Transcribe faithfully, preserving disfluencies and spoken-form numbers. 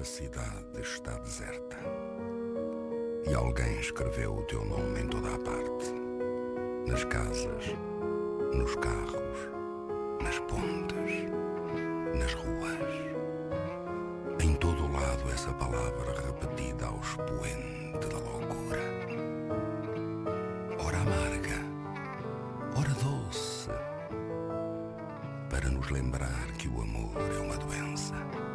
a cidade está deserta e alguém escreveu o teu nome em toda a parte, nas casas, nos carros, nas pontes, nas ruas. Em todo o lado essa palavra repetida ao expoente da loucura. Ora amarga, ora doce, para nos lembrar que o amor é uma doença.